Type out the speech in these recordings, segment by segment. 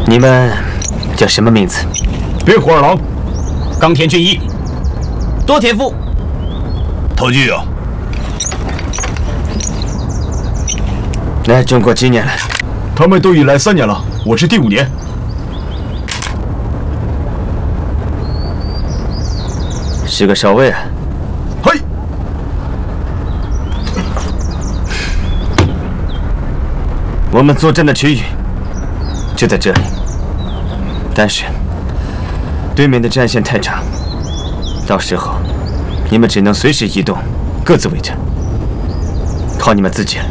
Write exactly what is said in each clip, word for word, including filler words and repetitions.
你们叫什么名字？ 别虎二郎， 冈田俊一，多田富， 陶具啊。 来中国几年了？ 他们都已来三年了，我是第五年。 是个少尉啊。 嘿。 我们作战的区域就在这里，但是对面的战线太长，到时候你们只能随时移动，各自为战，靠你们自己了。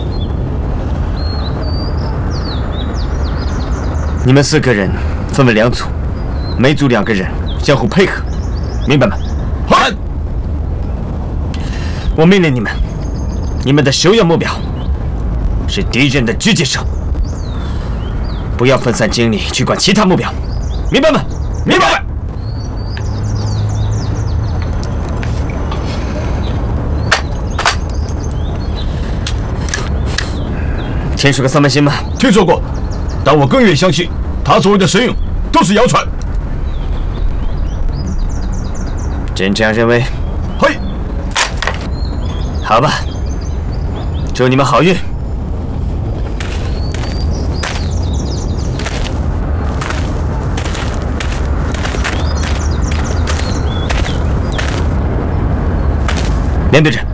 你们四个人分为两组，每组两个人相互配合，明白吗？ 好。 我命令你们，你们的首要目标是敌人的狙击手，不要分散精力去管其他目标，明白吗？ 明白。 听说过三门星吗？ 听说过，但我更愿意相信他所谓的神勇都是谣传。 真这样认为？ 嘿。 好吧，祝你们好运。连队长。